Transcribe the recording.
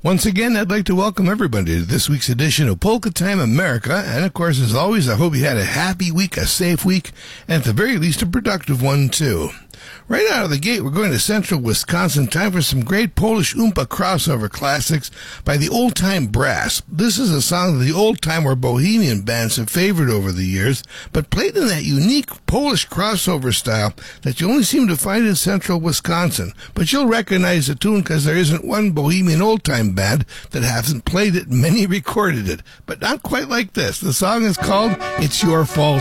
Once again, I'd like to welcome everybody to this week's edition of Polka Time America. And of course, as always, I hope you had a happy week, a safe week, and at the very least, a productive one, too. Right out of the gate, we're going to central Wisconsin. Time for some great Polish Oompa crossover classics by the Old Time Brass. This is a song that the old time or bohemian bands have favored over the years, but played in that unique Polish crossover style that you only seem to find in central Wisconsin. But you'll recognize the tune because there isn't one bohemian old time band that hasn't played it. Many recorded it, but not quite like this. The song is called It's Your Fault